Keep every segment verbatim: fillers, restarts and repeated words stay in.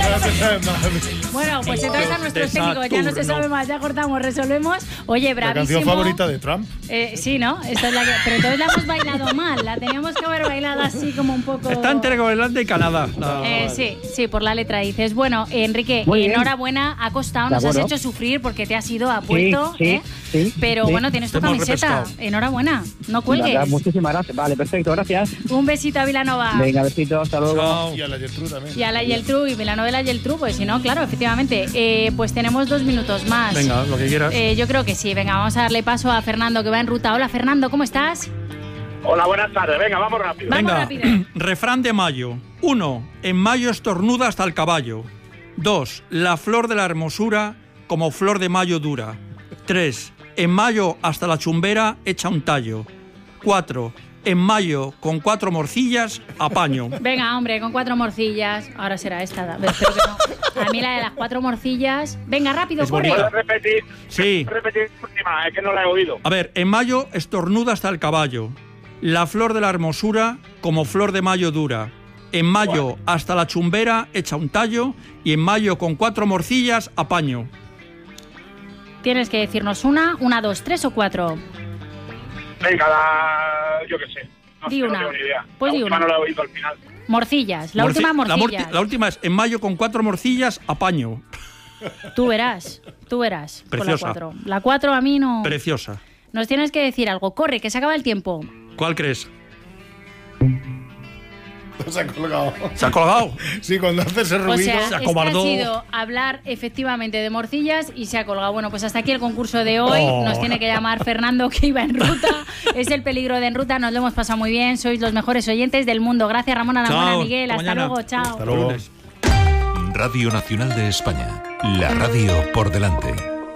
Bueno, pues entonces a nuestros técnicos ya no se sabe más, ya cortamos, resolvemos. Oye, bravísimo. La canción favorita de Trump. Eh, sí, ¿no? Esta es la que... Pero entonces la hemos bailado mal, la teníamos que haber bailado así como un poco... Está entre Groenlandia y Canadá. No, eh, sí, sí, por la letra dices. Bueno, Enrique, enhorabuena, ha costado, nos has hecho sufrir porque te has ido a Puerto, sí, ¿eh? Sí, sí, Pero sí. bueno, tienes tu camiseta. Enhorabuena, no cuelgues. Nada, muchísimas gracias. Vale, perfecto, gracias. Un besito a Vilanova. Venga, besito, hasta luego. Chao. Y a la Geltrú también. Y a la Geltrú, y Vilanova y la Geltrú, pues si no, claro, efectivamente. Eh, pues tenemos dos minutos más. Venga, lo que quieras. Eh, yo creo que sí. Venga, vamos a darle paso a Fernando, que va en ruta. Hola, Fernando, ¿cómo estás? Hola, buenas tardes. Venga, vamos rápido. Vamos Venga, rápido. refrán de mayo. Uno, en mayo estornuda hasta el caballo. Dos, la flor de la hermosura como flor de mayo dura. Tres, en mayo hasta la chumbera echa un tallo. Cuatro, en mayo con cuatro morcillas apaño. Venga, hombre, con cuatro morcillas. Ahora será esta. Espero que no. A mí la de las cuatro morcillas. Venga, rápido, Es corre. bonita. ¿Puedes repetir? Sí. ¿Puedes repetir la última? Es que no la he oído. A ver, en mayo estornuda hasta el caballo. La flor de la hermosura como flor de mayo dura. En mayo hasta la chumbera echa un tallo. Y en mayo con cuatro morcillas apaño. Tienes que decirnos una, una, dos, tres o cuatro. Venga, la... yo qué sé. No Di sé, una. no tengo ni idea. Pues la di última una. no la he oído al final. Morcillas, la Morci- última La, morcillas. morci- la última es en mayo con cuatro morcillas apaño. Tú verás, tú verás. Con la Preciosa. cuatro. La cuatro a mí no... Preciosa. Nos tienes que decir algo. Corre, que se acaba el tiempo. ¿Cuál crees? Se ha colgado. ¿Se ha colgado? Sí, cuando hace ese O ruido. sea, se este ha acobardó. sido hablar efectivamente de morcillas y se ha colgado. Bueno, pues hasta aquí el concurso de hoy. Oh. Nos tiene que llamar Fernando, que iba en ruta. Es el peligro de En Ruta. Nos lo hemos pasado muy bien. Sois los mejores oyentes del mundo. Gracias, Ramón Aramona, Chao, Miguel. hasta Hasta mañana. luego. Chao. Hasta luego. Lunes. Radio Nacional de España. La radio por delante.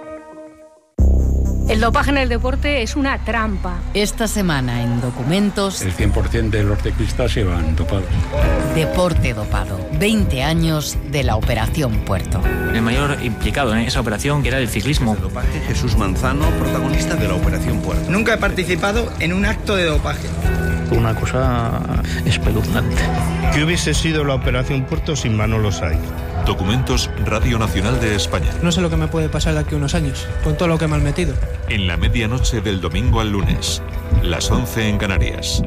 El dopaje en el deporte es una trampa. Esta semana en Documentos, El cien por ciento de los ciclistas se van dopados. Deporte Dopado. veinte años de la Operación Puerto. El mayor implicado en esa operación, que era el ciclismo. Dopaje, Jesús Manzano, protagonista de la Operación Puerto. Nunca he participado en un acto de dopaje. Una cosa espeluznante. ¿Qué hubiese sido la Operación Puerto sin Manolo Saiz? Documentos Radio Nacional de España. No sé lo que me puede pasar de aquí a unos años, con todo lo que me han metido. En la medianoche del domingo al lunes, las once en Canarias.